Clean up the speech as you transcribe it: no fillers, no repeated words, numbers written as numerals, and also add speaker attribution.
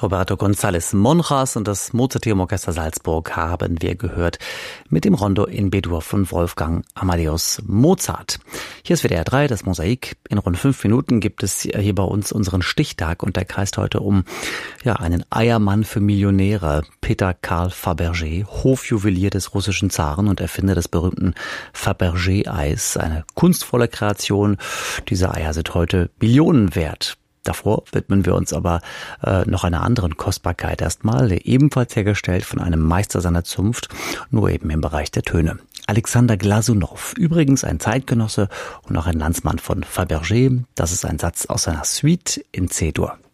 Speaker 1: Roberto González Monjas und das Mozarteum-Orchester Salzburg haben wir gehört mit dem Rondo in B-Dur von Wolfgang Amadeus Mozart. Hier ist WDR 3, das Mosaik. In rund 5 Minuten gibt es hier bei uns unseren Stichtag und der kreist heute um einen Eiermann für Millionäre, Peter Karl Fabergé, Hofjuwelier des russischen Zaren und Erfinder des berühmten Fabergé-Eis. Eine kunstvolle Kreation. Diese Eier sind heute Billionen wert. Davor widmen wir uns aber noch einer anderen Kostbarkeit erstmal, ebenfalls hergestellt von einem Meister seiner Zunft, nur eben im Bereich der Töne. Alexander Glasunow, übrigens ein Zeitgenosse und auch ein Landsmann von Fabergé. Das ist ein Satz aus seiner Suite in C-Dur.